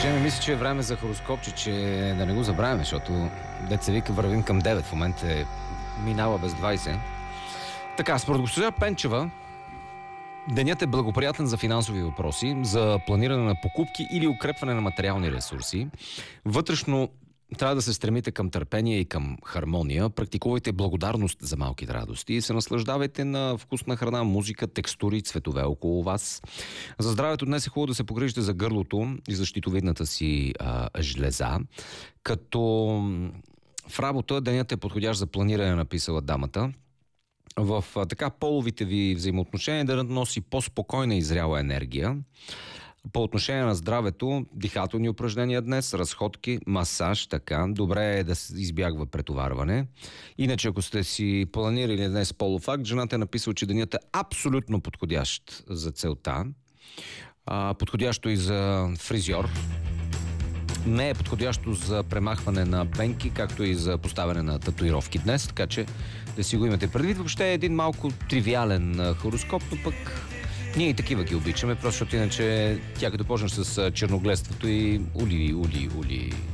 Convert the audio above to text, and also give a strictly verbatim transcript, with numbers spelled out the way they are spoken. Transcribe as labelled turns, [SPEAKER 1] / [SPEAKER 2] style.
[SPEAKER 1] Жени, мисля, че е време за хороскопче, че да не го забравяме, защото деца вика вървим към девет, в момента е минава без двайсет. Така, според госпожа Пенчева, денят е благоприятен за финансови въпроси, за планиране на покупки или укрепване на материални ресурси. Вътрешно трябва да се стремите към търпение и към хармония. Практикувайте благодарност за малките радости и се наслаждавайте на вкусна храна, музика, текстури, цветове около вас. За здравето днес е хубаво да се погрижите за гърлото и за щитовидната си а, жлеза. Като в работа денят е подходящ за планиране, написала дамата. В а, така половите ви взаимоотношения да носи по-спокойна и зряла енергия. По отношение на здравето, дихателни упражнения днес, разходки, масаж, така. Добре е да се избягва претоварване. Иначе, ако сте си планирали днес полов акт, жената е написала, че денят е абсолютно подходящ за целта. А, подходящо и за фризьор. Не е подходящо за премахване на пенки, както и за поставяне на татуировки днес, така че да си го имате предвид. Въобще е един малко тривиален хороскоп, но пък ние и такива ги обичаме, просто защото иначе тя като почнеш с черногледството и ули, ули, ули.